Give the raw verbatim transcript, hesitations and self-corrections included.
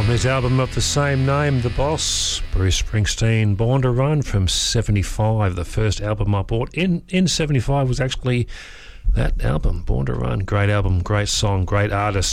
His album of the same name, The Boss, Bruce Springsteen, Born to Run from seventy-five. The first album I bought in, in seventy-five was actually that album, Born to Run. Great album, great song, great artist.